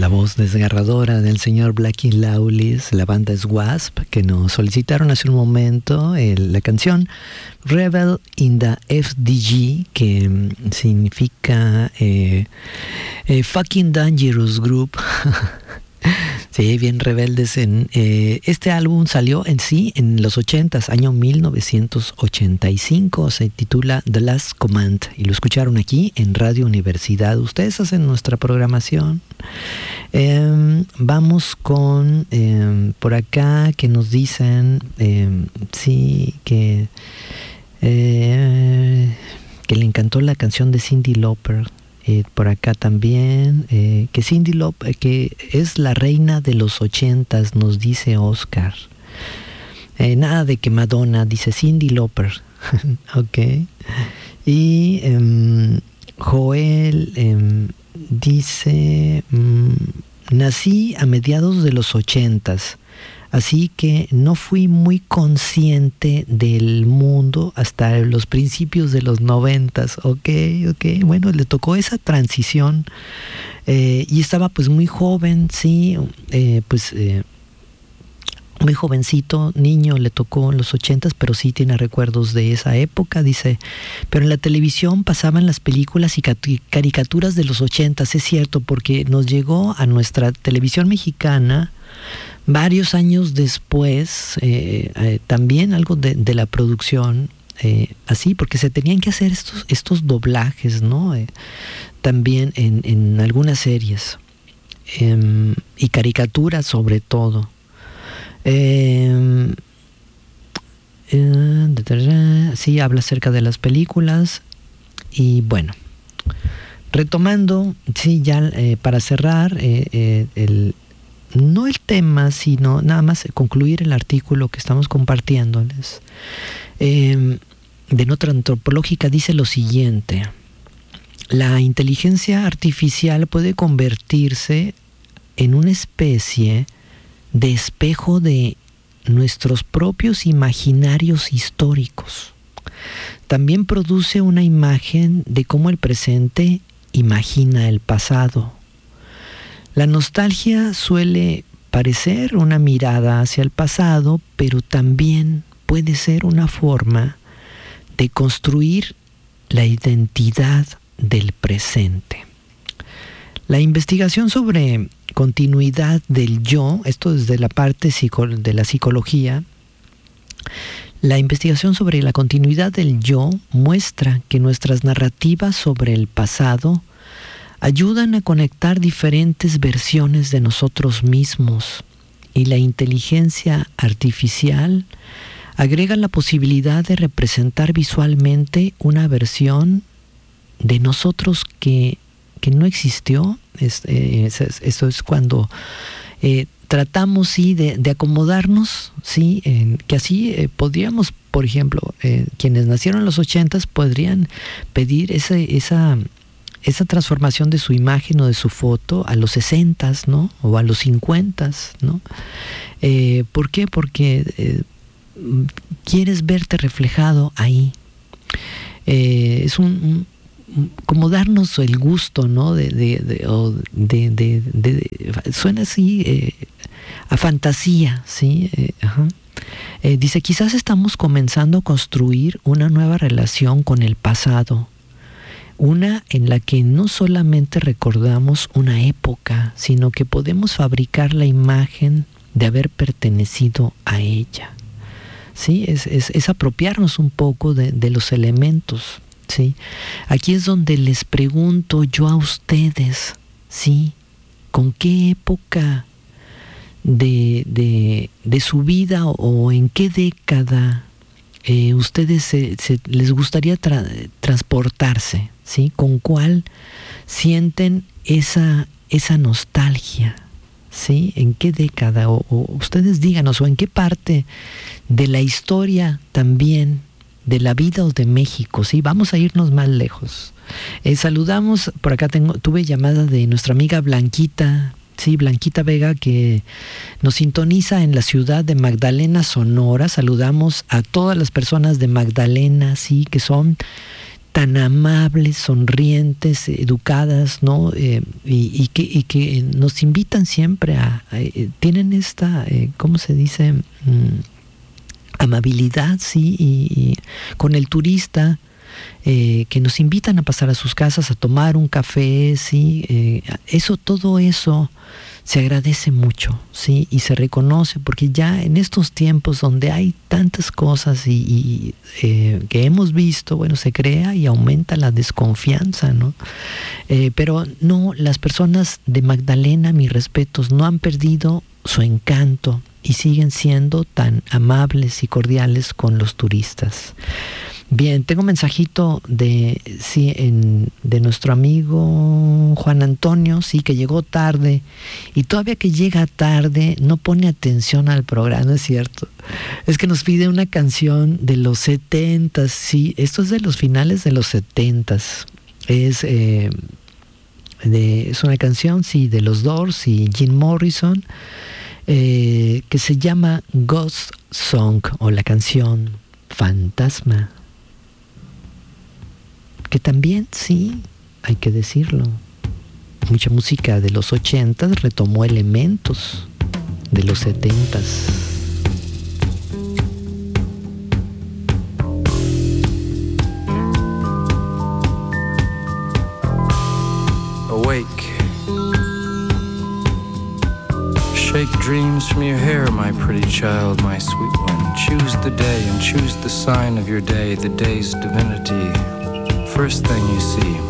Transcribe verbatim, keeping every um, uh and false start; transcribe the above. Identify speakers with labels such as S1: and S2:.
S1: la voz desgarradora del señor Blackie Lawless, la banda es Wasp, que nos solicitaron hace un momento el, la canción Rebel in the F D G, que mm, significa eh, eh, Fucking Dangerous Group. Sí, bien rebeldes. En eh, este álbum salió en sí en los ochentas, año mil novecientos ochenta y cinco, se titula The Last Command y lo escucharon aquí en Radio Universidad. Ustedes hacen nuestra programación. Eh, vamos con eh, por acá que nos dicen eh, sí que eh, que le encantó la canción de Cyndi Lauper. Eh, por acá también, eh, que Cyndi Lauper, eh, que es la reina de los ochentas, nos dice Oscar. Eh, nada de que Madonna, dice Cyndi Lauper. Ok. Y eh, Joel eh, dice, mm, nací a mediados de los ochentas, así que no fui muy consciente del mundo hasta los principios de los noventas. Ok, ok, bueno, le tocó esa transición eh, y estaba pues muy joven, sí, eh, pues eh, muy jovencito, niño, le tocó en los ochentas, pero sí tiene recuerdos de esa época, dice, pero en la televisión pasaban las películas y caricaturas de los ochentas, es cierto, porque nos llegó a nuestra televisión mexicana varios años después, eh, eh, también algo de, de la producción, eh, así, porque se tenían que hacer estos, estos doblajes, ¿no? Eh, también en, en algunas series, eh, y caricaturas sobre todo. Eh, eh, sí, habla acerca de las películas y bueno, retomando, sí, ya eh, para cerrar, eh, eh, el no el tema, sino nada más concluir el artículo que estamos compartiéndoles. Eh, de Nota Antropológica dice lo siguiente: la inteligencia artificial puede convertirse en una especie de espejo de nuestros propios imaginarios históricos. También produce una imagen de cómo el presente imagina el pasado. La nostalgia suele parecer una mirada hacia el pasado, pero también puede ser una forma de construir la identidad del presente. La investigación sobre continuidad del yo, esto desde la parte de la psicología, la investigación sobre la continuidad del yo muestra que nuestras narrativas sobre el pasado ayudan a conectar diferentes versiones de nosotros mismos, y la inteligencia artificial agrega la posibilidad de representar visualmente una versión de nosotros que, que no existió. Es, eh, es, eso es cuando eh, tratamos sí, de, de acomodarnos, sí, en, que así eh, podríamos, por ejemplo, eh, quienes nacieron en los ochentas podrían pedir ese, esa... esa transformación de su imagen o de su foto a los sesentas, ¿no? O a los cincuentas, ¿no? Eh, ¿Por qué? Porque eh, quieres verte reflejado ahí. Eh, es un, un como darnos el gusto, ¿no? De, de, de, o de, de, de, de suena así eh, a fantasía, ¿sí? Eh, ajá. Eh, dice, quizás estamos comenzando a construir una nueva relación con el pasado. Una en la que no solamente recordamos una época, sino que podemos fabricar la imagen de haber pertenecido a ella. ¿Sí? Es, es, es apropiarnos un poco de, de los elementos. ¿Sí? Aquí es donde les pregunto yo a ustedes, ¿sí? ¿Con qué época de, de, de su vida o, o en qué década eh, ustedes se, se, les gustaría tra- transportarse? ¿Sí? ¿Con cuál sienten esa, esa nostalgia? ¿Sí? ¿En qué década? O, o ustedes díganos, o en qué parte de la historia también, de la vida o de México, ¿sí? Vamos a irnos más lejos. Eh, saludamos, por acá tengo, tuve llamada de nuestra amiga Blanquita, sí, Blanquita Vega, que nos sintoniza en la ciudad de Magdalena, Sonora. Saludamos a todas las personas de Magdalena, sí, que son tan amables, sonrientes, educadas, ¿no? Eh, y, y, que, y que nos invitan siempre a... a eh, tienen esta, eh, ¿cómo se dice? Mm, amabilidad, sí, y, y con el turista, eh, que nos invitan a pasar a sus casas a tomar un café, sí, eh, eso, todo eso se agradece mucho, sí, y se reconoce, porque ya en estos tiempos donde hay tantas cosas y, y eh, que hemos visto, bueno, se crea y aumenta la desconfianza, ¿no? Eh, pero no, las personas de Magdalena, mis respetos, no han perdido su encanto y siguen siendo tan amables y cordiales con los turistas. Bien, tengo un mensajito de, sí, en, de nuestro amigo Juan Antonio, sí, que llegó tarde, y todavía que llega tarde no pone atención al programa, ¿no es cierto? Es que nos pide una canción de los setentas, sí, esto es de los finales de los setentas, es, eh, de, es una canción, sí, de los Doors y Jim Morrison, eh, que se llama Ghost Song, o la canción Fantasma. Que también, sí, hay que decirlo, mucha música de los ochentas retomó elementos de los setentas.
S2: Awake. Shake dreams from your hair, my pretty child, my sweet one. Choose the day and choose the sign of your day, the day's divinity. First thing you see,